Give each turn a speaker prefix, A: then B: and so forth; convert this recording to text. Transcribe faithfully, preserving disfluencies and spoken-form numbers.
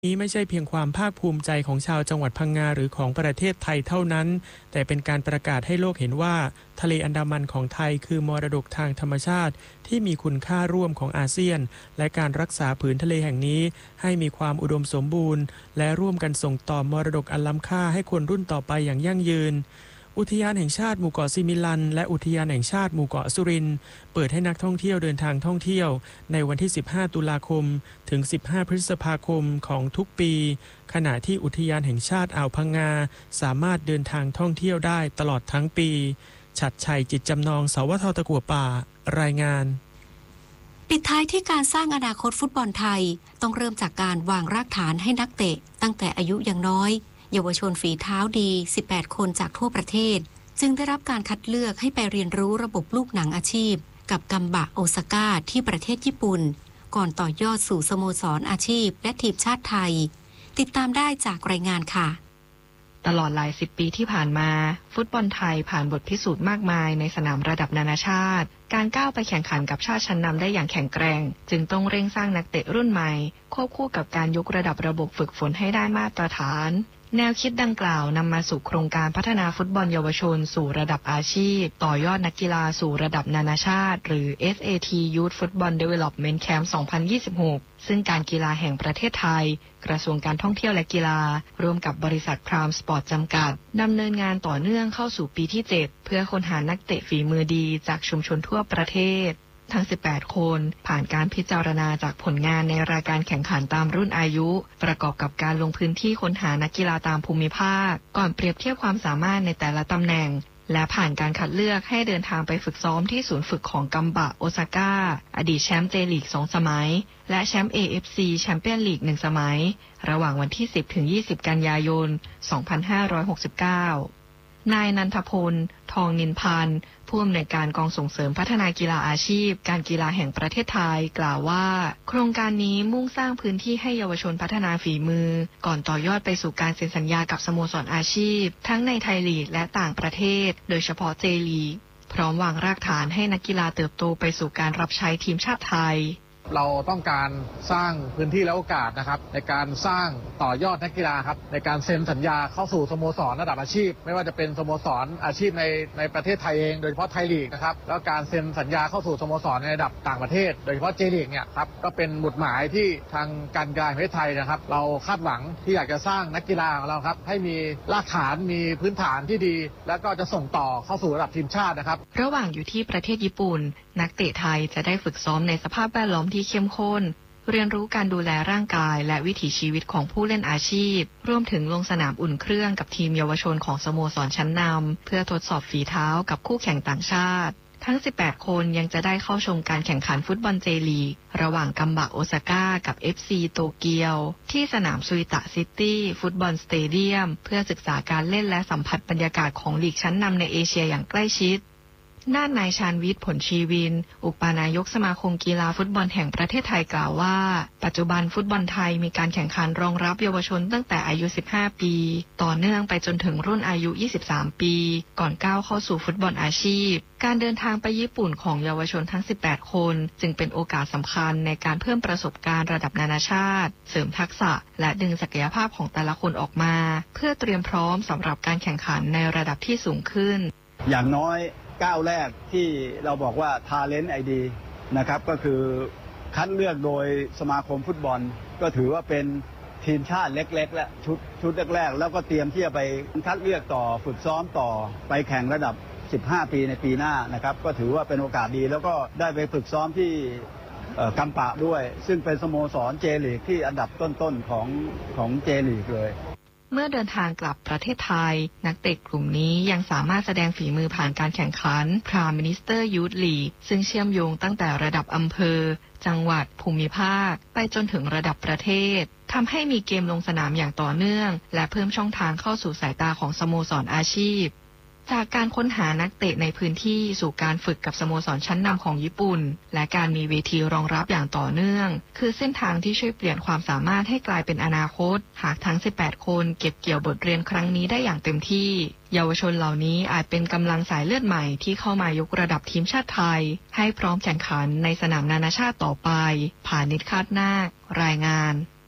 A: นี้ไม่ใช่เพียงความภาคภูมิใจของชาวจังหวัดพังงาหรือของประเทศไทยเท่านั้นแต่เป็นการประกาศให้โลกเห็นว่าทะเลอันดามันของไทยคือมรดกทางธรรมชาติที่มีคุณค่าร่วมของอาเซียนและการรักษาผืนทะเลแห่งนี้ให้มีความอุดมสมบูรณ์และร่วมกันส่งต่อมรดกอันล้ำค่าให้คนรุ่นต่อไปอย่างยั่งยืนอุทยานแห่งชาติหมู่เกาะซิมิลันและอุทยานแห่งชาติหมู่เกาะสุรินทร์เปิดให้นักท่องเที่ยวเดินทางท่องเที่ยวในวันที่สิบห้าตุลาคมถึงสิบห้าพฤษภาคมของทุกปีขณะที่อุทยานแห่งชาติอ่าวพังงาสามารถเดินทางท่องเที่ยวได้ตลอดทั้งปีฉัตรชัยจิตจำนองสวทตะกั่วป่ารายงาน
B: ปิดท้ายที่การสร้างอนาคตฟุตบอลไทยต้องเริ่มจากการวางรากฐานให้นักเตะตั้งแต่อายุยังน้อยเยาวชนฝีเท้าดีสิบแปดคนจากทั่วประเทศจึงได้รับการคัดเลือกให้ไปเรียนรู้ระบบลูกหนังอาชีพกับกัมบะโอซาก้าที่ประเทศญี่ปุ่นก่อนต่อยอดสู่สโมสรอาชีพและทีมชาติไทยติดตามได้จากรายงานค่ะ
C: ตลอดหลายสิบปีที่ผ่านมาฟุตบอลไทยผ่านบทพิสูจน์มากมายในสนามระดับนานาชาติการก้าวไปแข่งขันกับชาติชั้นนำได้อย่างแข็งแกร่งจึงต้องเร่งสร้างนักเตะรุ่นใหม่ควบคู่กับการยกระดับระบบฝึกฝนให้ได้มาตรฐานแนวคิดดังกล่าวนำมาสู่โครงการพัฒนาฟุตบอลเยาวชนสู่ระดับอาชีพต่อยอดนักกีฬาสู่ระดับนานาชาติหรือ เอส เอ ที Youth Football Development Camp สองพันยี่สิบหกซึ่งการกีฬาแห่งประเทศไทยกระทรวงการท่องเที่ยวและกีฬาร่วมกับบริษัทพรามสปอร์ตจำกัดดำเนินงานต่อเนื่องเข้าสู่ปีที่เจ็ดเพื่อค้นหานักเตะฝีมือดีจากชุมชนทั่วประเทศทั้งสิบแปดคนผ่านการพิจารณาจากผลงานในรายการแข่งขันตามรุ่นอายุประกอบกับการลงพื้นที่ค้นหานักกีฬาตามภูมิภาคก่อนเปรียบเทียบความสามารถในแต่ละตำแหน่งและผ่านการคัดเลือกให้เดินทางไปฝึกซ้อมที่ศูนย์ฝึกของกัมบะโอซาก้าอดีตแชมป์เจลีกสองสมัยและแชมป์ เอ เอฟ ซี แชมเปี้ยนลีกหนึ่งสมัยระหว่างวันที่สิบถึงยี่สิบกันยายนสองพันห้าร้อยหกสิบเก้านายนันทพลทองนินพันธ์ผู้อำนวยการกองส่งเสริมพัฒนากีฬาอาชีพการกีฬาแห่งประเทศไทยกล่าวว่าโครงการนี้มุ่งสร้างพื้นที่ให้เยาวชนพัฒนาฝีมือก่อนต่อยอดไปสู่การเซ็นสัญญากับสโมสรอาชีพทั้งในไทยลีกและต่างประเทศโดยเฉพาะเจลีกพร้อมวางรากฐานให้นักกีฬาเติบโตไปสู่การรับใช้ทีมชาติไทย
D: เราต้องการสร้างพื้นที่และโอกาสนะครับในการสร้างต่อยอดนักกีฬาครับในการเซ็นสัญญาเข้าสู่สโมสรระดับอาชีพไม่ว่าจะเป็นสโมสรอาชีพในในประเทศไทยเองโดยเฉพาะไทยลีกนะครับแล้วการเซ็นสัญญาเข้าสู่สโมสรในระดับต่างประเทศโดยเฉพาะเจลีกเนี่ยครับก็เป็นหมุดหมายที่ทางการกีฬาแห่งประเทศไทยนะครับเราคาดหวังที่อยากจะสร้างนักกีฬาของเราครับให้มีรากฐานมีพื้นฐานที่ดีแล้วก็จะส่งต่อเข้าสู่ระดับทีมชาตินะครับ
C: ระหว่างอยู่ที่ประเทศญี่ปุ่นนักเตะไทยจะได้ฝึกซ้อมในสภาพแวดล้อมที่เข้มข้นเรียนรู้การดูแลร่างกายและวิถีชีวิตของผู้เล่นอาชีพรวมถึงลงสนามอุ่นเครื่องกับทีมเยาวชนของสโมสรชั้นนำเพื่อทดสอบฝีเท้ากับคู่แข่งต่างชาติทั้งสิบแปดคนยังจะได้เข้าชมการแข่งขันฟุตบอลเจลีกระหว่างกัมบะโอซาก้ากับ เอฟ ซี โตเกียวที่สนามซุยตะซิตี้ฟุตบอลสเตเดียมเพื่อศึกษาการเล่นและสัมผัสบรรยากาศของลีกชั้นนำในเอเชียอย่างใกล้ชิดด้านนายชาญวิทย์ผลชีวินอุปนายกสมาคมกีฬาฟุตบอลแห่งประเทศไทยกล่าวว่าปัจจุบันฟุตบอลไทยมีการแข่งขันรองรับเยาวชนตั้งแต่อายุสิบห้าปีต่อเนื่องไปจนถึงรุ่นอายุยี่สิบสามปีก่อนก้าวเข้าสู่ฟุตบอลอาชีพการเดินทางไปญี่ปุ่นของเยาวชนทั้งสิบแปดคนจึงเป็นโอกาสสำคัญในการเพิ่มประสบการณ์ระดับนานาชาติเสริมทักษะและดึงศักยภาพของแต่ละคนออกมาเพื่อเตรียมพร้อมสำหรับการแข่งขันในระดับที่สูงขึ้น
E: อย่างน้อยก้าวแรกที่เราบอกว่า Talent ไอ ดี นะครับก็คือคัดเลือกโดยสมาคมฟุตบอลก็ถือว่าเป็นทีมชาติเล็กๆและชุดชุดแรกๆแล้วก็เตรียมที่จะไปคัดเลือกต่อฝึกซ้อมต่อไปแข่งระดับสิบห้าปีในปีหน้านะครับก็ถือว่าเป็นโอกาสดีแล้วก็ได้ไปฝึกซ้อมที่กัมปะด้วยซึ่งเป็นสโมสรเจลีกที่อันดับต้นๆของของเจลีกเลย
C: เมื่อเดินทางกลับประเทศไทยนักเตะกลุ่มนี้ยังสามารถแสดงฝีมือผ่านการแข่งขัน Prime Minister Youth League ซึ่งเชื่อมโยงตั้งแต่ระดับอำเภอจังหวัดภูมิภาคไปจนถึงระดับประเทศทำให้มีเกมลงสนามอย่างต่อเนื่องและเพิ่มช่องทางเข้าสู่สายตาของสโมสรอาชีพจากการค้นหานักเตะในพื้นที่สู่การฝึกกับสโมสรชั้นนำของญี่ปุ่นและการมีเวทีรองรับอย่างต่อเนื่องคือเส้นทางที่ช่วยเปลี่ยนความสามารถให้กลายเป็นอนาคตหากทั้งสิบแปดคนเก็บเกี่ยวบทเรียนครั้งนี้ได้อย่างเต็มที่เยาวชนเหล่านี้อาจเป็นกำลังสายเลือดใหม่ที่เข้ามายกระดับทีมชาติไทยให้พร้อมแข่งขันในสนามนานาชาติต่อไปผานิช คาดนาครายงาน